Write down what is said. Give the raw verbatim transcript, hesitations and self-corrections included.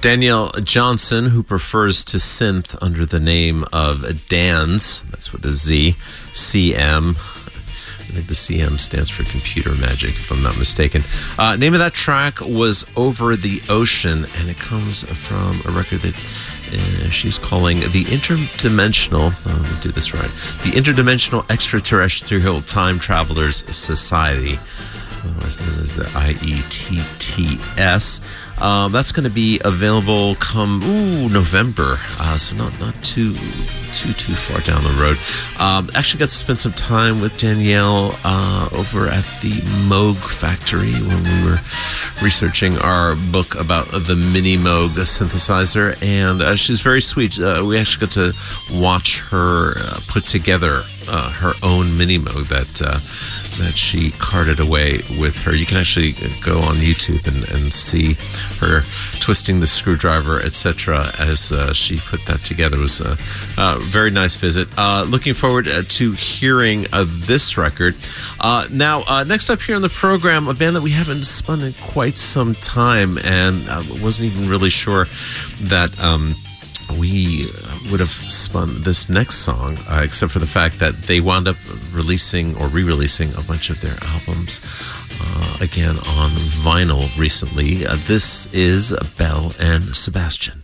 Danielle Johnson, who prefers to synth under the name of Danz, that's with a Z, C M. I think the C M stands for Computer Magic, if I'm not mistaken. Uh, name of that track was Over the Ocean, and it comes from a record that uh, she's calling the Interdimensional, oh, let me do this right, the Interdimensional Extraterrestrial Time Travelers Society, otherwise known as the I E T T S. Um, that's going to be available come ooh November, uh, so not not too too too far down the road. Um, actually, got to spend some time with Danielle uh, over at the Moog Factory when we were researching our book about the Mini Moog synthesizer, and uh, she's very sweet. Uh, we actually got to watch her uh, put together uh, her own Mini Moog that. Uh, that she carted away with her. You can actually go on YouTube and, and see her twisting the screwdriver, et cetera, as uh, she put that together. It was a, a very nice visit. Uh, looking forward to hearing uh, this record. Uh, now, uh, next up here on the program, a band that we haven't spun in quite some time, and I wasn't even really sure that... Um, we would have spun this next song, uh, except for the fact that they wound up releasing or re-releasing a bunch of their albums uh, again on vinyl recently. Uh, this is Belle and Sebastian.